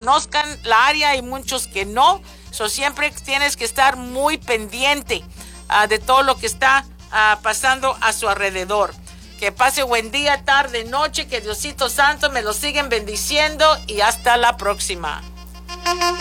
conozcan la área, hay muchos que no. Siempre tienes que estar muy pendiente de todo lo que está pasando a su alrededor. Que pase buen día, tarde, noche, que Diosito Santo me lo siguen bendiciendo y hasta la próxima.